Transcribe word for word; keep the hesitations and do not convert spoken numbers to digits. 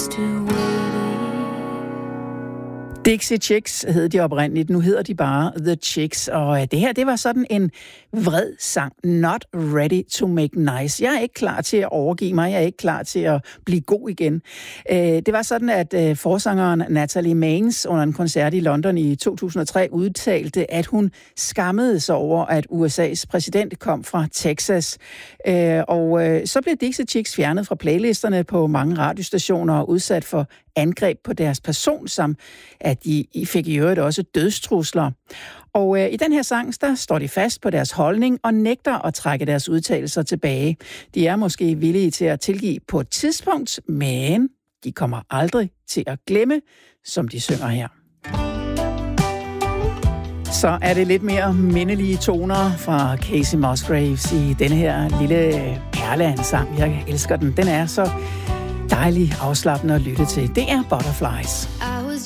still waiting. Dixie Chicks hed de oprindeligt. Nu hedder de bare The Chicks. Og det her, det var sådan en vred sang. Not ready to make nice. Jeg er ikke klar til at overgive mig. Jeg er ikke klar til at blive god igen. Det var sådan, at forsangeren Natalie Maines under en koncert i London i to tusind og tre udtalte, at hun skammede sig over, at U S A's præsident kom fra Texas. Og så blev Dixie Chicks fjernet fra playlisterne på mange radiostationer og udsat for angreb på deres person, som at de fik i øvrigt også dødstrusler. Og øh, i den her sang, der står de fast på deres holdning og nægter at trække deres udtalelser tilbage. De er måske villige til at tilgive på et tidspunkt, men de kommer aldrig til at glemme, som de synger her. Så er det lidt mere mindelige toner fra Kacey Musgraves i denne her lille perle af en sang. Jeg elsker den. Den er så dejlig afslappende at lytte til. Det er Butterflies.